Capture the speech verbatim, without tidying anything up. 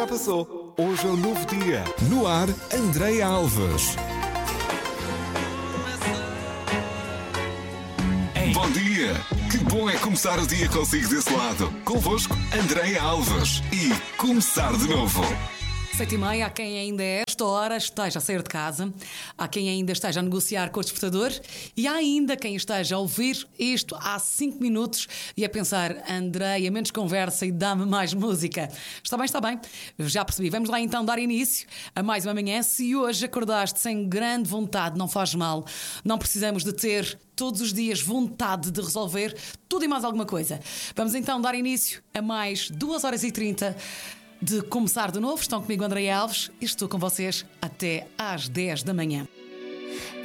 Já passou. Hoje é um novo dia. No ar, Andreia Alves. Bom dia! Que bom é começar o dia consigo desse lado. Convosco, Andreia Alves. E começar de novo. Sete e meia, há quem ainda a esta hora esteja a sair de casa, há quem ainda esteja a negociar com o despertador e há ainda quem esteja a ouvir isto há cinco minutos e a pensar: Andreia, menos conversa e dá-me mais música. Está bem, está bem, já percebi. Vamos lá então dar início a mais uma manhã. Se hoje acordaste sem grande vontade, não faz mal. Não precisamos de ter todos os dias vontade de resolver tudo e mais alguma coisa. Vamos então dar início a mais duas horas e trinta de começar de novo. Estão comigo Andreia Alves e estou com vocês até às dez da manhã.